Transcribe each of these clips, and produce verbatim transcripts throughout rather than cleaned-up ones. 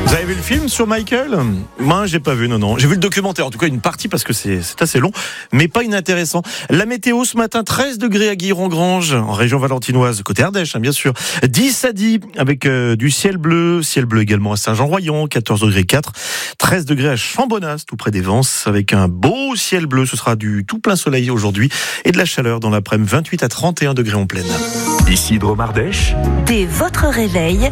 Vous avez vu le film sur Michael ? Moi, j'ai pas vu, non, non. J'ai vu le documentaire, en tout cas une partie, parce que c'est, c'est assez long, mais pas inintéressant. La météo ce matin, treize degrés à Guiron-Grange, en région valentinoise, côté Ardèche, hein, bien sûr. dix à Die, avec euh, du ciel bleu, ciel bleu également à Saint-Jean-Royan, quatorze degrés quatre. treize degrés à Chambonnas, tout près des Vences, avec un beau ciel bleu. Ce sera du tout plein soleil aujourd'hui et de la chaleur dans l'après-midi, vingt-huit à trente et un degrés en pleine. Ici Drôme-Ardèche. Dès votre réveil.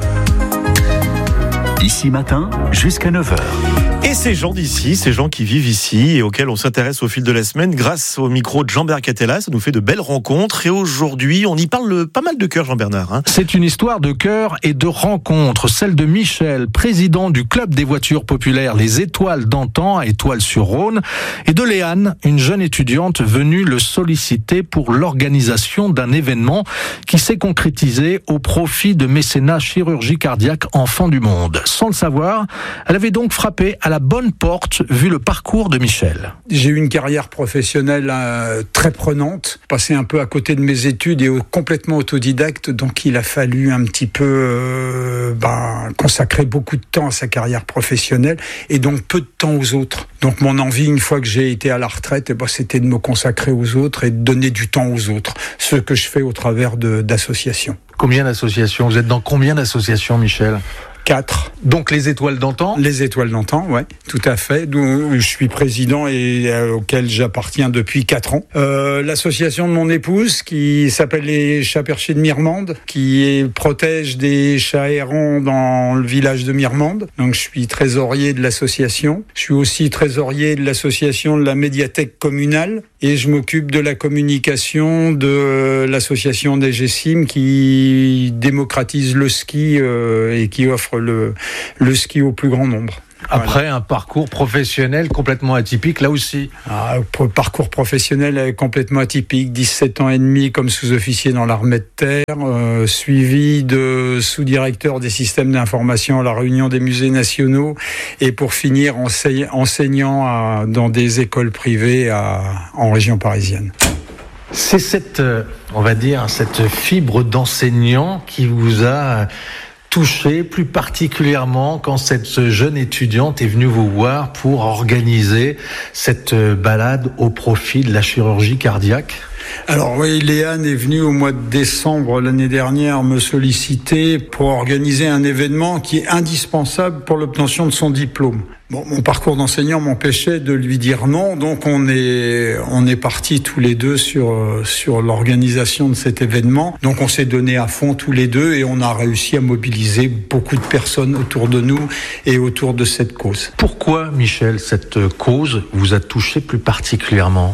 Ici matin, jusqu'à neuf heures. Et ces gens d'ici, ces gens qui vivent ici et auxquels on s'intéresse au fil de la semaine grâce au micro de Jean-Bernard Catella, ça nous fait de belles rencontres. Et aujourd'hui, on y parle pas mal de cœur, Jean-Bernard. Hein. C'est une histoire de cœur et de rencontre, celle de Michel, président du club des voitures populaires Les Étoiles d'antan à Étoile-sur-Rhône, et de Léane, une jeune étudiante venue le solliciter pour l'organisation d'un événement qui s'est concrétisé au profit de mécénat chirurgie cardiaque Enfants du Monde. Sans le savoir, elle avait donc frappé à la bonne porte, vu le parcours de Michel. J'ai eu une carrière professionnelle euh, très prenante, passé un peu à côté de mes études et euh, complètement autodidacte, donc il a fallu un petit peu euh, ben, consacrer beaucoup de temps à sa carrière professionnelle et donc peu de temps aux autres. Donc mon envie, une fois que j'ai été à la retraite, eh ben, c'était de me consacrer aux autres et de donner du temps aux autres, ce que je fais au travers de, d'associations. Combien d'associations ? Vous êtes dans combien d'associations, Michel ? Quatre. Donc les Étoiles d'antan ? Les Étoiles d'antan, ouais, tout à fait. D'où je suis président et euh, auquel j'appartiens depuis quatre ans. Euh, l'association de mon épouse qui s'appelle les Chats Perchés de Mirmande, qui est, protège des chats errants dans le village de Mirmande. Donc je suis trésorier de l'association. Je suis aussi trésorier de l'association de la médiathèque communale et je m'occupe de la communication de l'association des Gessim qui démocratise le ski euh, et qui offre Le, le ski au plus grand nombre. Après voilà. Un parcours professionnel complètement atypique, là aussi. Ah, parcours professionnel complètement atypique, dix-sept ans et demi comme sous-officier dans l'armée de terre, euh, suivi de sous-directeur des systèmes d'information à la Réunion des musées nationaux, et pour finir enseigne, enseignant à, dans des écoles privées à, en région parisienne. C'est cette, on va dire, cette fibre d'enseignant qui vous a touché plus particulièrement quand cette jeune étudiante est venue vous voir pour organiser cette balade au profit de la chirurgie cardiaque ? Alors oui, Léane est venue au mois de décembre l'année dernière me solliciter pour organiser un événement qui est indispensable pour l'obtention de son diplôme. Bon, mon parcours d'enseignant m'empêchait de lui dire non, donc on est on est partis tous les deux sur sur l'organisation de cet événement. Donc on s'est donné à fond tous les deux et on a réussi à mobiliser beaucoup de personnes autour de nous et autour de cette cause. Pourquoi, Michel, cette cause vous a touché plus particulièrement ?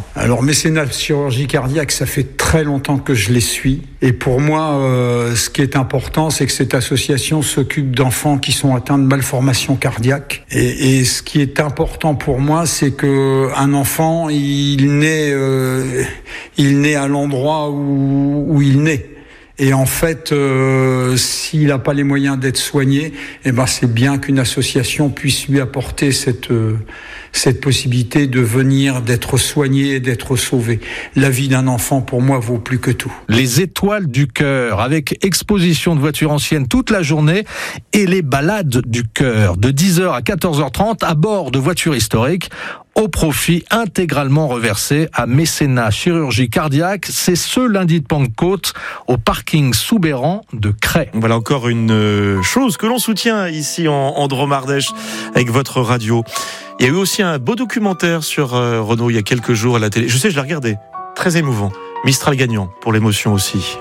Alors mécénat chirurgie cardiaque, ça fait très longtemps que je les suis. Et pour moi, euh, ce qui est important, c'est que cette association s'occupe d'enfants qui sont atteints de malformations cardiaques. Et, et ce qui est important pour moi, c'est que un enfant, il naît, euh, il naît à l'endroit où, où il naît. Et en fait, euh, s'il n'a pas les moyens d'être soigné, eh ben c'est bien qu'une association puisse lui apporter cette euh, cette possibilité de venir, d'être soigné et d'être sauvé. La vie d'un enfant, pour moi, vaut plus que tout. Les Étoiles du Cœur, avec exposition de voitures anciennes toute la journée et les balades du cœur, de dix heures à quatorze heures trente à bord de voitures historiques, au profit intégralement reversé à mécénat chirurgie cardiaque. C'est ce lundi de Pentecôte au parking Soubéran de Cray. Voilà encore une chose que l'on soutient ici en, en Drôme-Ardèche avec votre radio. Il y a eu aussi un beau documentaire sur euh, Renault il y a quelques jours à la télé. Je sais, je l'ai regardé. Très émouvant. Mistral gagnant pour l'émotion aussi.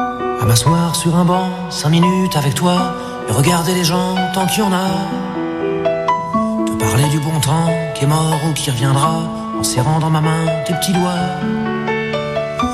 À m'asseoir sur un banc, cinq minutes avec toi, et regarder les gens tant qu'il y en a. Te parler du bon temps qui est mort ou qui reviendra, en serrant dans ma main tes petits doigts.